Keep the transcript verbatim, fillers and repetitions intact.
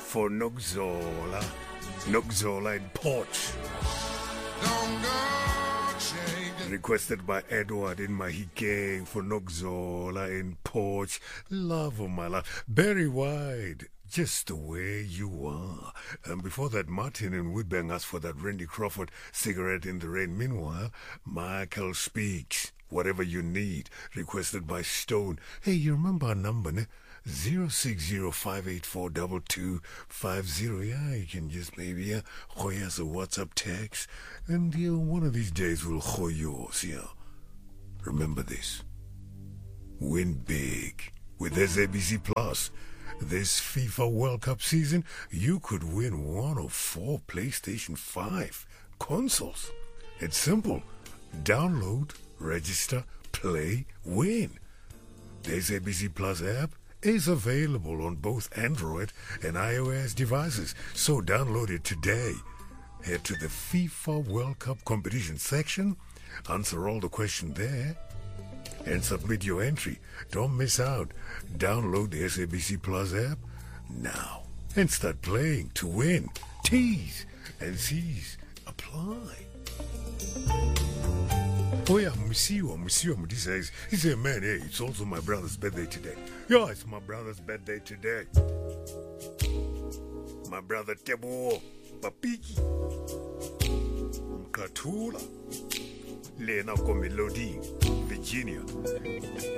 for Nokzola. Nokzola in Porch. Requested by Edward in Mahikeng for Nokzola in Porch. Love of my life. Barry White, just the way you are. And before that, Martin and Woodbang asked for that Randy Crawford Cigarette in the Rain. Meanwhile, Michael Speaks, Whatever You Need, requested by Stone. Hey, you remember our number, ne? zero six zero five eight four two two five zero. Yeah, you can just maybe uh, hoy us a WhatsApp text, and yeah, one of these days we'll hoy yours. Yeah, remember this: win big with S A B C Plus. This FIFA World Cup season, you could win one of four PlayStation five consoles. It's simple: download, register, play, win. The S A B C Plus app is available on both Android and iOS devices, so download it today. Head to the FIFA World Cup competition section, answer all the questions there, and submit your entry. Don't miss out. Download the S A B C Plus app now and start playing to win. T's and C's apply. Oh yeah, Monsieur, Monsieur Mudi says, he said, man, hey, it's also my brother's birthday today. Yeah, it's my brother's birthday today. My brother Tebo, Papiki, Katula, Lena Melody, Virginia.